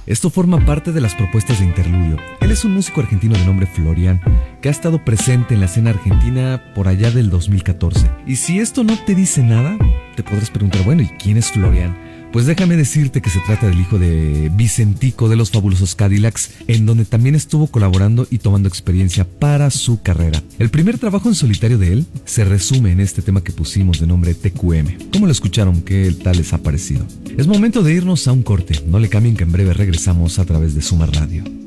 Esto forma parte de las propuestas de Interludio. Él es un músico argentino de nombre Florian, que ha estado presente en la escena argentina por allá del 2014. Y si esto no te dice nada, te podrás preguntar, bueno, ¿y quién es Florian? Pues déjame decirte que se trata del hijo de Vicentico de los Fabulosos Cadillacs, en donde también estuvo colaborando y tomando experiencia para su carrera. El primer trabajo en solitario de él se resume en este tema que pusimos de nombre TQM. ¿Cómo lo escucharon? ¿Qué tal les ha parecido? Es momento de irnos a un corte. No le cambien, que en breve regresamos a través de Suma Radio.